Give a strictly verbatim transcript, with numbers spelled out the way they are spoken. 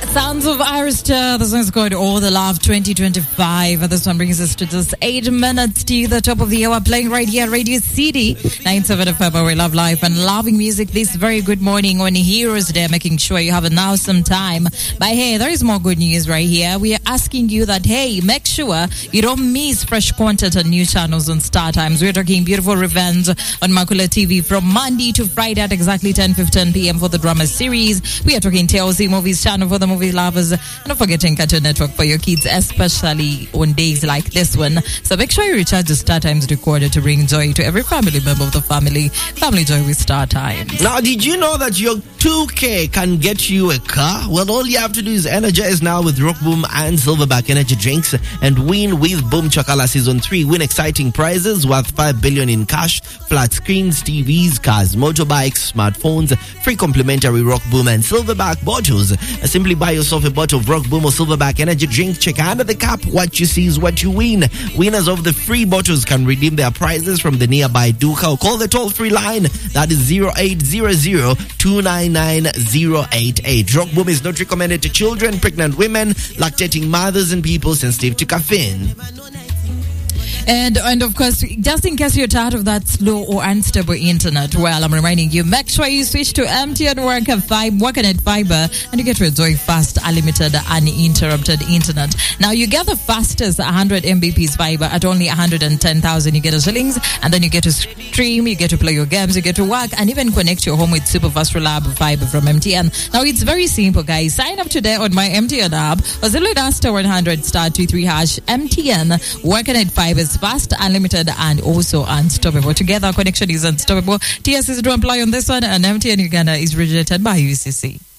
Sounds of Arista. This one's called All the Love twenty twenty-five. This one brings us to just eight minutes to the top of the hour, playing right here at Radio City nine seven F M, where we love life and loving music this very good morning on Heroes Day, making sure you have now some time. But hey, there is more good news right here. We are asking you that, hey, make sure you don't miss fresh content on new channels on Star Times. We're talking beautiful revenge on Makula T V from Monday to Friday at exactly ten fifteen p.m. for the drama series. We are talking T L C Movies channel for the movie lovers, and not forgetting Cartoon Network for your kids, especially on days like this one. So make sure you recharge the Star Times recorder to bring joy to every family member of the family. Family joy with Star Times. Now, did you know that your two K can get you a car? Well, all you have to do is energize now with Rock Boom and Silverback energy drinks and win with Boom Chakala Season three. Win exciting prizes worth five billion in cash, flat screens, T Vs, cars, motorbikes, smartphones, free complimentary Rock Boom and Silverback bottles. Uh, simply buy yourself a bottle of Rock Boom or Silverback energy drink. Check under the cap. What you see is what you win. Winners of the free bottles can redeem their prizes from the nearby Duka or call the toll-free line. That is zero eight zero zero two nine nine zero eight eight. Rock Boom is not recommended to children, pregnant women, lactating mothers, and people sensitive to caffeine. And and of course, just in case you're tired of that slow or unstable internet, well, I'm reminding you, make sure you switch to M T N Worker Fiber, WorkerNet Fiber, and you get to enjoy fast, unlimited, uninterrupted internet. Now, you get the fastest one hundred megabits fiber at only one hundred ten thousand. You get a shillings, and then you get to stream, you get to play your games, you get to work, and even connect your home with super fast, reliable fiber from M T N. Now, it's very simple, guys. Sign up today on my M T N app, or simply dial star one hundred star two three hash. M T N WorkerNet Fiber is fast, unlimited, and also unstoppable. Together, connection is unstoppable. T S is to apply on this one, and M T N Uganda is regulated by U C C.